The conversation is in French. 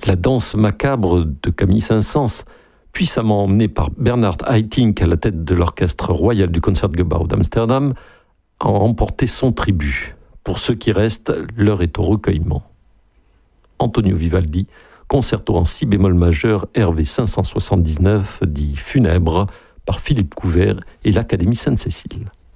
La danse macabre de Camille Saint-Saëns, puissamment emmenée par Bernard Haitink à la tête de l'orchestre royal du Concertgebouw d'Amsterdam, a remporté son tribut. Pour ceux qui restent, l'heure est au recueillement. Antonio Vivaldi, concerto en si bémol majeur, RV 579, dit funèbre, par Philippe Couvert et l'Académie Sainte-Cécile.